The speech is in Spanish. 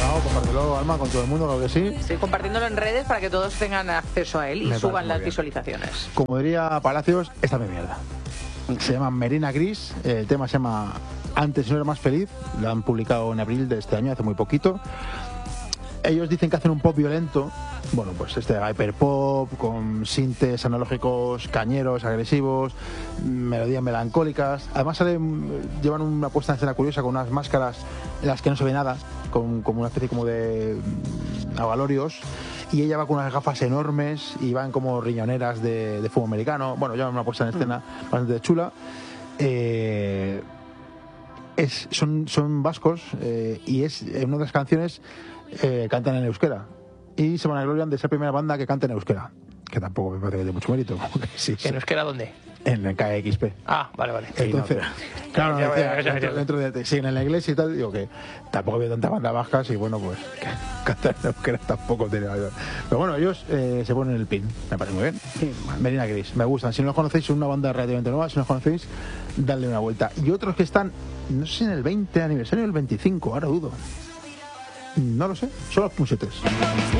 compártelo, Alma, con todo el mundo, creo que sí. Sí, compartiéndolo en redes para que todos tengan acceso a él y suban las visualizaciones. Como diría Palacios, esta es mi mierda. Se llama Merina Gris, el tema se llama Antes no era más feliz, lo han publicado en abril de este año, hace muy poquito. Ellos dicen que hacen un pop violento, bueno, pues hyperpop, con sintes analógicos cañeros, agresivos, melodías melancólicas. Además llevan una puesta en escena curiosa con unas máscaras en las que no se ve nada, como una especie como de avalorios, y ella va con unas gafas enormes y van como riñoneras de fútbol americano. Bueno, llevan una puesta en escena bastante chula. Son vascos, y es en una de las canciones cantan en euskera y se vanaglorian de ser primera banda que canta en euskera, que tampoco me parece que tiene mucho mérito. Sí, ¿En euskera dónde? En el KXP. Ah, vale. Entonces, claro, dentro de sí, en la iglesia y tal, digo que tampoco había tantas bandas vascas y bueno, pues cantar en euskera tampoco tiene valor. Pero bueno, ellos se ponen el pin, me parece muy bien. Sí. Merina Gris, me gustan. Si no los conocéis, son una banda relativamente nueva. Si no los conocéis, dadle una vuelta. Y otros que están, no sé si en el 20 aniversario o el 25, ahora dudo. No lo sé, son los Punsetes.